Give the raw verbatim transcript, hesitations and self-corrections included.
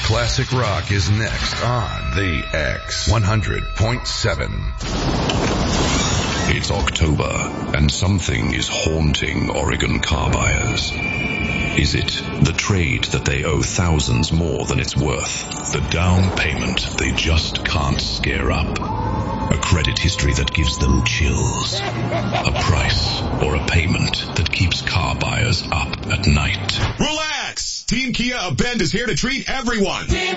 Classic rock is next on The X one hundred point seven. It's October, and something is haunting Oregon car buyers. Is it the trade that they owe thousands more than it's worth? The down payment they just can't scare up? A credit history that gives them chills? A price or a payment that keeps car buyers up at night? Relax! Team Kia of Bend is here to treat everyone. Team